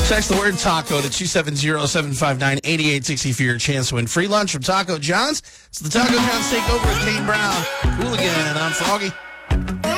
Text the word taco to 270-759-8860 for your chance to win free lunch from Taco John's. It's the Taco John's Takeover with Kane Brown, Hooligan. I'm Froggy.